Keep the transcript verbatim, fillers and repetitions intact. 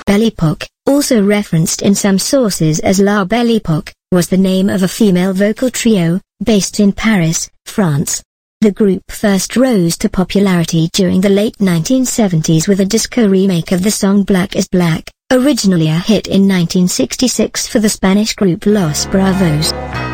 Belle Epoque, also referenced in some sources as La Belle Epoque, was the name of a female vocal trio, based in Paris, France. The group first rose to popularity during the late nineteen seventies with a disco remake of the song Black is Black, originally a hit in nineteen sixty-six for the Spanish group Los Bravos.